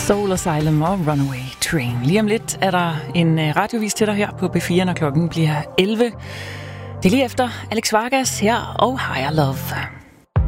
Soul Asylum og Runaway Train. Lige om lidt er der en radiovis til dig her på B4, når klokken bliver 11. Det er lige efter Alex Vargas her og Higher Love.